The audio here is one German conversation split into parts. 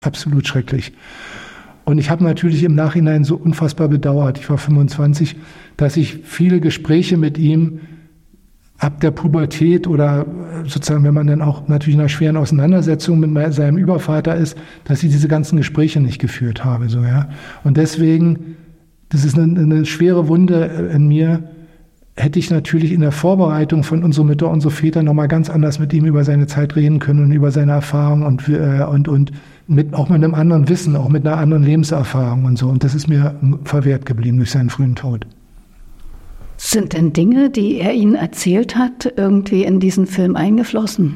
absolut schrecklich. Und ich habe natürlich im Nachhinein so unfassbar bedauert, ich war 25, dass ich viele Gespräche mit ihm ab der Pubertät oder sozusagen, wenn man dann auch natürlich in einer schweren Auseinandersetzung mit seinem Übervater ist, dass ich diese ganzen Gespräche nicht geführt habe. So, ja. Und deswegen, das ist eine schwere Wunde in mir, hätte ich natürlich in der Vorbereitung von Unsere Mütter, unsere Väter nochmal ganz anders mit ihm über seine Zeit reden können und über seine Erfahrungen und auch mit einem anderen Wissen, auch mit einer anderen Lebenserfahrung und so. Und das ist mir verwehrt geblieben durch seinen frühen Tod. Sind denn Dinge, die er Ihnen erzählt hat, irgendwie in diesen Film eingeflossen?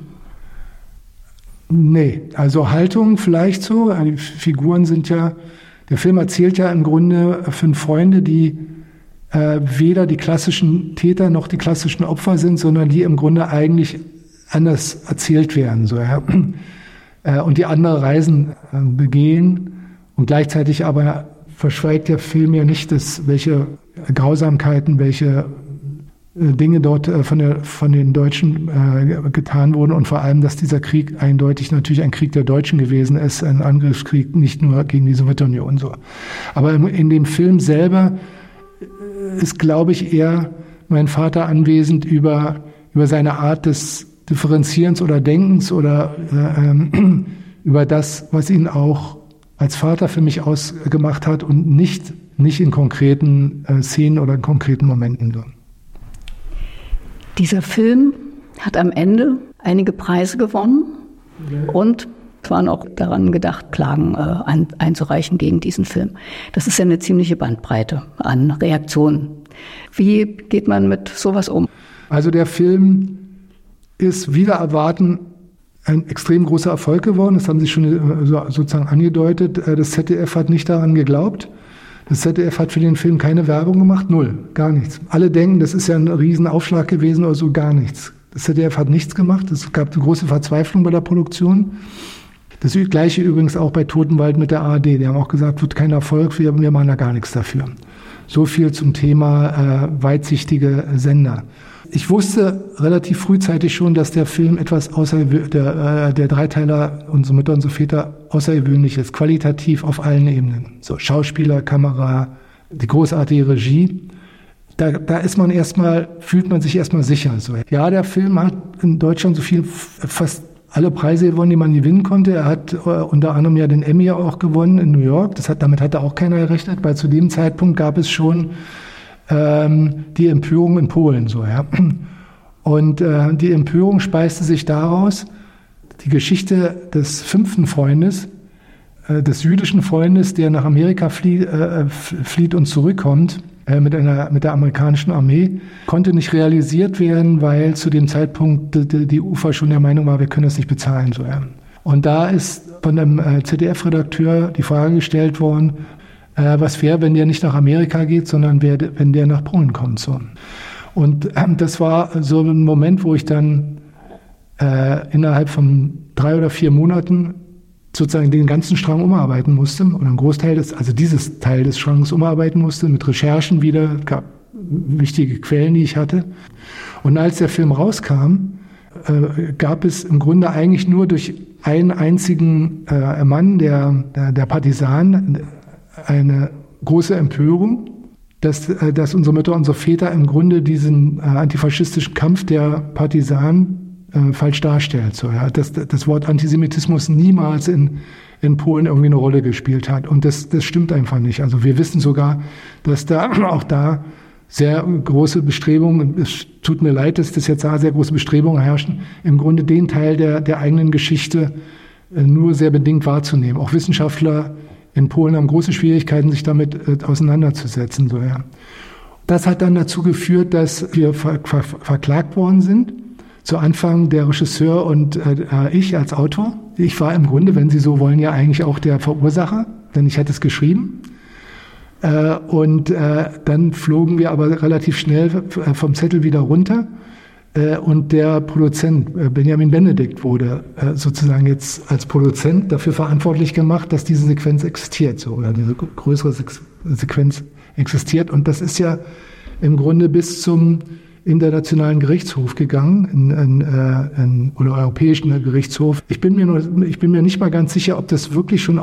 Nee, also Haltung vielleicht so. Die Figuren sind ja, der Film erzählt ja im Grunde 5 Freunde, die weder die klassischen Täter noch die klassischen Opfer sind, sondern die im Grunde eigentlich anders erzählt werden. So, ja. Und die andere Reisen begehen und gleichzeitig aber verschweigt der Film ja nicht, welche Grausamkeiten, welche Dinge dort von den Deutschen getan wurden und vor allem, dass dieser Krieg eindeutig natürlich ein Krieg der Deutschen gewesen ist, ein Angriffskrieg nicht nur gegen die Sowjetunion. So. Aber in dem Film selber ist, glaube ich, eher mein Vater anwesend über seine Art des Differenzierens oder Denkens oder über das, was ihn auch als Vater für mich ausgemacht hat und nicht in konkreten Szenen oder in konkreten Momenten. Dieser Film hat am Ende einige Preise gewonnen und es waren auch daran gedacht, Klagen einzureichen gegen diesen Film. Das ist ja eine ziemliche Bandbreite an Reaktionen. Wie geht man mit sowas um? Also der Film ist wider Erwarten ein extrem großer Erfolg geworden. Das haben Sie schon sozusagen angedeutet. Das ZDF hat nicht daran geglaubt. Das ZDF hat für den Film keine Werbung gemacht, 0, gar nichts. Alle denken, das ist ja ein Riesenaufschlag gewesen oder so, gar nichts. Das ZDF hat nichts gemacht. Es gab eine große Verzweiflung bei der Produktion. Das Gleiche übrigens auch bei Totenwald mit der ARD. Die haben auch gesagt, wird kein Erfolg, wir machen da gar nichts dafür. So viel zum Thema weitsichtige Sender. Ich wusste relativ frühzeitig schon, dass der Film etwas der Dreiteiler Unsere Mütter, unsere Väter außergewöhnlich ist, qualitativ auf allen Ebenen. So Schauspieler, Kamera, die großartige Regie. Da fühlt man sich erstmal sicher. So. Ja, der Film hat in Deutschland fast alle Preise gewonnen, die man gewinnen konnte. Er hat unter anderem ja den Emmy auch gewonnen in New York. Damit hatte auch keiner gerechnet, weil zu dem Zeitpunkt gab es schon die Empörung in Polen. So, ja. Und die Empörung speiste sich daraus, die Geschichte des 5. Freundes, des jüdischen Freundes, der nach Amerika flieht und zurückkommt, mit der amerikanischen Armee, konnte nicht realisiert werden, weil zu dem Zeitpunkt die UFA schon der Meinung war, wir können das nicht bezahlen. So, ja. Und da ist von einem ZDF-Redakteur die Frage gestellt worden, was wäre, wenn der nicht nach Amerika geht, sondern wenn der nach Polen kommt. So. Und das war so ein Moment, wo ich dann innerhalb von 3 oder 4 Monaten sozusagen den ganzen Strang umarbeiten musste oder einen Großteil dieses Teil des Strangs umarbeiten musste, mit Recherchen wieder, gab wichtige Quellen, die ich hatte. Und als der Film rauskam, gab es im Grunde eigentlich nur durch einen einzigen Mann, der Partisan, eine große Empörung, dass unsere Mütter, unsere Väter im Grunde diesen antifaschistischen Kampf der Partisanen falsch darstellt. So, ja, dass das Wort Antisemitismus niemals in Polen irgendwie eine Rolle gespielt hat. Und das stimmt einfach nicht. Also wir wissen sogar, dass auch da sehr große Bestrebungen, es tut mir leid, dass das jetzt da sehr große Bestrebungen herrschen, im Grunde den Teil der eigenen Geschichte nur sehr bedingt wahrzunehmen. Auch Wissenschaftler in Polen haben große Schwierigkeiten, sich damit auseinanderzusetzen. So, ja. Das hat dann dazu geführt, dass wir verklagt worden sind. Zu Anfang der Regisseur und ich als Autor. Ich war im Grunde, wenn Sie so wollen, ja eigentlich auch der Verursacher, denn ich hätte es geschrieben. Dann flogen wir aber relativ schnell vom Zettel wieder runter. Und der Produzent, Benjamin Benedikt, wurde sozusagen jetzt als Produzent dafür verantwortlich gemacht, dass diese Sequenz existiert, so, oder diese größere Sequenz existiert. Und das ist ja im Grunde bis zum Internationalen Gerichtshof gegangen, oder Europäischen Gerichtshof. Ich bin mir nicht mal ganz sicher, ob das wirklich schon